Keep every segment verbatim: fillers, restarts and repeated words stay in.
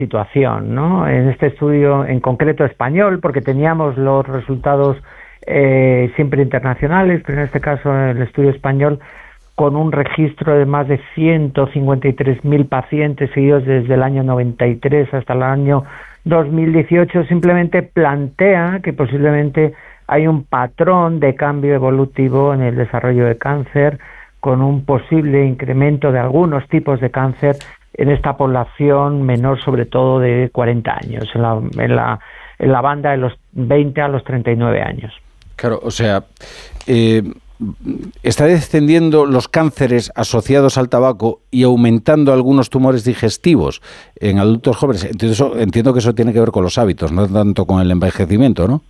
situación, ¿no? En este estudio en concreto español, porque teníamos los resultados eh, siempre internacionales, pero en este caso el estudio español, con un registro de más de ciento cincuenta y tres mil pacientes seguidos desde el año noventa y tres hasta el año dos mil dieciocho, simplemente plantea que posiblemente hay un patrón de cambio evolutivo en el desarrollo de cáncer, con un posible incremento de algunos tipos de cáncer en esta población menor, sobre todo de cuarenta años, en la, en la, en la banda de los veinte a los treinta y nueve años. Claro, o sea, eh, está descendiendo los cánceres asociados al tabaco y aumentando algunos tumores digestivos en adultos jóvenes. Entonces, eso, entiendo que eso tiene que ver con los hábitos, no tanto con el envejecimiento, ¿no?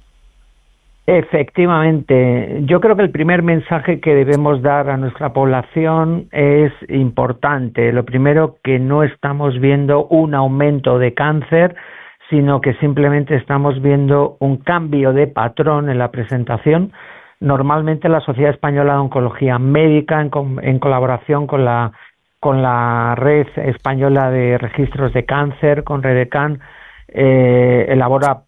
Efectivamente, yo creo que el primer mensaje que debemos dar a nuestra población es importante. Lo primero, que no estamos viendo un aumento de cáncer, sino que simplemente estamos viendo un cambio de patrón en la presentación. Normalmente la Sociedad Española de Oncología Médica, en, en colaboración con la, con la Red Española de Registros de Cáncer, con REDECAN, eh, elabora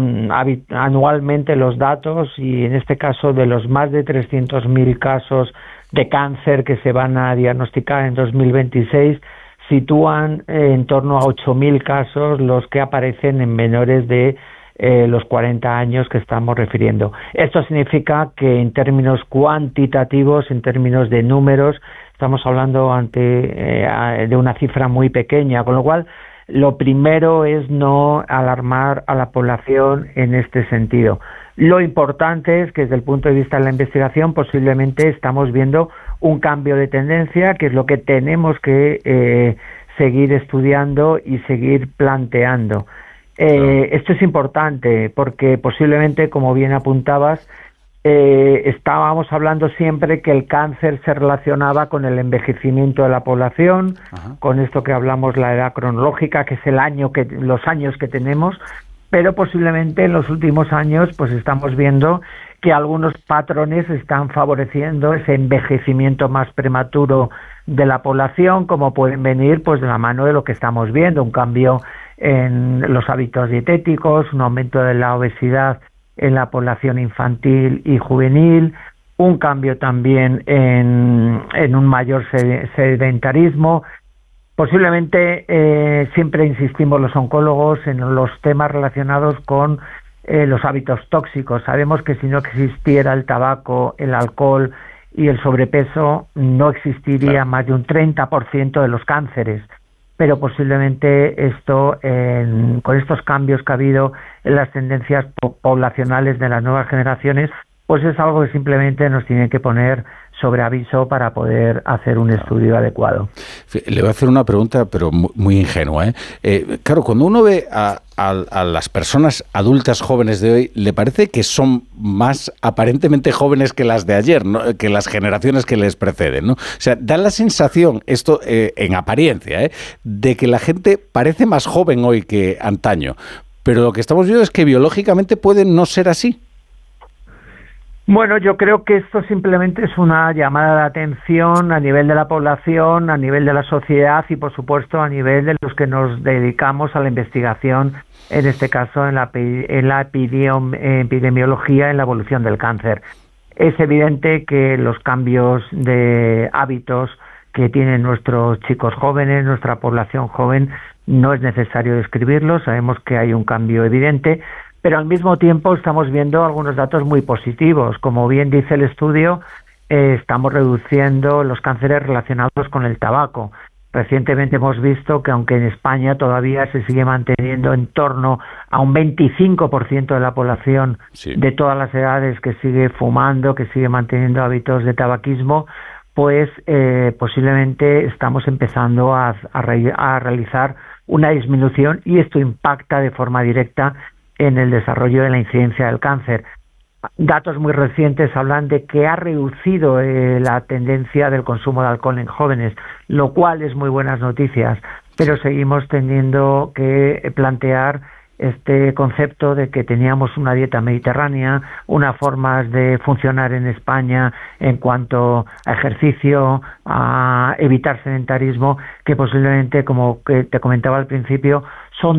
anualmente los datos, y en este caso de los más de trescientos mil casos de cáncer que se van a diagnosticar en dos mil veintiséis, sitúan en torno a ocho mil casos los que aparecen en menores de eh, los cuarenta años que estamos refiriendo. Esto significa que en términos cuantitativos, en términos de números, estamos hablando ante eh, de una cifra muy pequeña, con lo cual lo primero es no alarmar a la población en este sentido. Lo importante es que desde el punto de vista de la investigación posiblemente estamos viendo un cambio de tendencia, que es lo que tenemos que eh, seguir estudiando y seguir planteando. Eh, esto es importante porque posiblemente, como bien apuntabas, Eh, estábamos hablando siempre que el cáncer se relacionaba con el envejecimiento de la población, Ajá. con esto que hablamos la edad cronológica, que es el año que los años que tenemos, pero posiblemente en los últimos años pues estamos viendo que algunos patrones están favoreciendo ese envejecimiento más prematuro de la población, como pueden venir pues de la mano de lo que estamos viendo, un cambio en los hábitos dietéticos, un aumento de la obesidad en la población infantil y juvenil, un cambio también en, en un mayor sedentarismo. Posiblemente eh, siempre insistimos los oncólogos en los temas relacionados con eh, los hábitos tóxicos. Sabemos que si no existiera el tabaco, el alcohol y el sobrepeso, no existiría más de un treinta por ciento de los cánceres. Pero posiblemente esto, eh, con estos cambios que ha habido en las tendencias po- poblacionales de las nuevas generaciones, pues es algo que simplemente nos tiene que poner sobre aviso para poder hacer un estudio adecuado. Le voy a hacer una pregunta, pero muy, muy ingenua, ¿eh? Eh, claro, cuando uno ve a, a, a las personas adultas jóvenes de hoy, le parece que son más aparentemente jóvenes que las de ayer, ¿no? Que las generaciones que les preceden, ¿no? O sea, da la sensación, esto eh, en apariencia, ¿eh? de que la gente parece más joven hoy que antaño, pero lo que estamos viendo es que biológicamente puede no ser así. Bueno, yo creo que esto simplemente es una llamada de atención a nivel de la población, a nivel de la sociedad y, por supuesto, a nivel de los que nos dedicamos a la investigación, en este caso en la, en la epidemiología, en la evolución del cáncer. Es evidente que los cambios de hábitos que tienen nuestros chicos jóvenes, nuestra población joven, no es necesario describirlos, sabemos que hay un cambio evidente, pero al mismo tiempo estamos viendo algunos datos muy positivos. Como bien dice el estudio, eh, estamos reduciendo los cánceres relacionados con el tabaco. Recientemente hemos visto que aunque en España todavía se sigue manteniendo en torno a un veinticinco por ciento de la población sí. de todas las edades que sigue fumando, que sigue manteniendo hábitos de tabaquismo, pues eh, posiblemente estamos empezando a, a, re, a realizar una disminución, y esto impacta de forma directa en el desarrollo de la incidencia del cáncer. Datos muy recientes hablan de que ha reducido eh, la tendencia del consumo de alcohol en jóvenes, lo cual es muy buenas noticias, pero seguimos teniendo que plantear este concepto de que teníamos una dieta mediterránea, unas formas de funcionar en España en cuanto a ejercicio, a evitar sedentarismo, que posiblemente, como que te comentaba al principio, son